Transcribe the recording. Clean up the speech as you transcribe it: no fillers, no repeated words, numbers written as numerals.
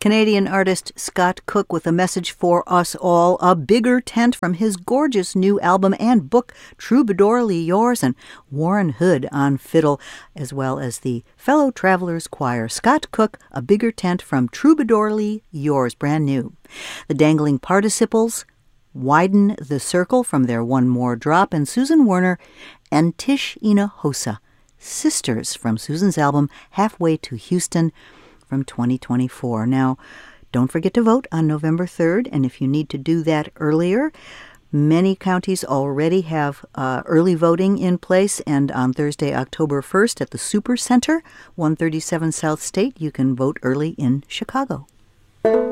Canadian artist Scott Cook with a message for us all, a bigger tent from his gorgeous new album and book, Troubadourly Yours, and Warren Hood on fiddle, as well as the Fellow Travelers Choir. Scott Cook, a bigger tent from Troubadourly Yours, brand new. The Dangling Participles, Widen the Circle from their One More Drop, and Susan Werner and Tish Hinojosa, Sisters from Susan's album Halfway to Houston from 2024. Now, don't forget to vote on November 3rd, and if you need to do that earlier, many counties already have early voting in place, and on Thursday, October 1st at the Super Center, 137 South State, you can vote early in Chicago.